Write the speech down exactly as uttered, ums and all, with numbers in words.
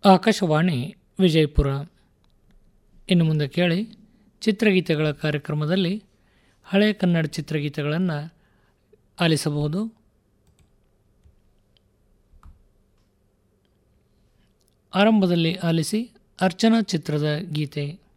ಆಕಾಶವಾಣಿ ವಿಜಯಪುರ. ಇನ್ನು ಮುಂದೆ ಕೇಳಿ ಚಿತ್ರಗೀತೆಗಳ ಕಾರ್ಯಕ್ರಮದಲ್ಲಿ ಹಳೆಯ ಕನ್ನಡ ಚಿತ್ರಗೀತೆಗಳನ್ನು ಆಲಿಸಬಹುದು. ಆರಂಭದಲ್ಲಿ ಆಲಿಸಿ ಅರ್ಚನಾ ಚಿತ್ರದ ಗೀತೆ.